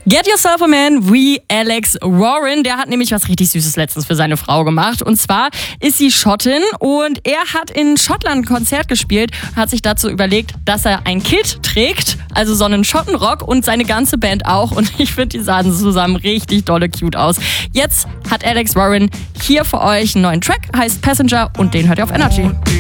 Get Yourself a Man wie Alex Warren. Der hat nämlich was richtig Süßes letztens für seine Frau gemacht. Und zwar ist sie Schottin und er hat in Schottland ein Konzert gespielt, hat sich dazu überlegt, dass er ein Kilt trägt, also so einen Schottenrock und seine ganze Band auch. Und ich finde, die sahen zusammen richtig dolle cute aus. Jetzt hat Alex Warren hier für euch einen neuen Track, heißt Passenger und den hört ihr auf Energy.